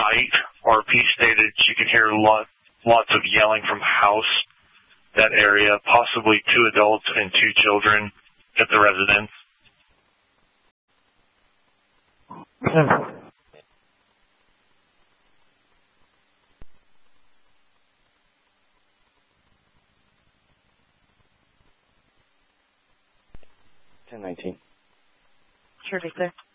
night, RP stated she could hear lots of yelling from house, that area, possibly 2 adults and 2 children at the residence. $10.19. Sure, Victor.